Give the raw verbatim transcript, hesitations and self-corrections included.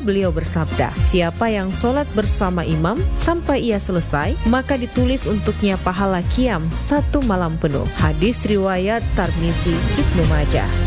beliau bersabda, siapa yang sholat bersama imam sampai ia selesai, maka ditulis untuknya pahala qiyam satu malam penuh. Hadis riwayat Tirmizi, Ibnu Majah.